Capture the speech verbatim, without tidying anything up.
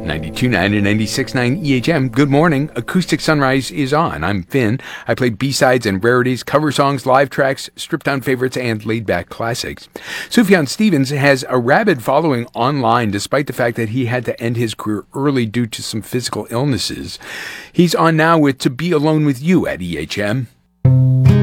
ninety-two point nine and ninety-six point nine E H M. Good morning. Acoustic Sunrise is on. I'm Finn. I play B-sides and rarities, cover songs, live tracks, stripped-down favorites, and laid-back classics. Sufjan Stevens has a rabid following online despite the fact that he had to end his career early due to some physical illnesses. He's on now with To Be Alone With You at E H M.